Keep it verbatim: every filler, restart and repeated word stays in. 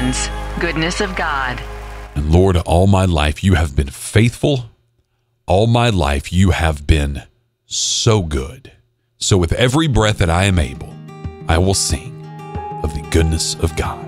Presents Goodness of God. And Lord, all my life you have been faithful. All my life you have been so good. So with every breath that I am able, I will sing of the goodness of God.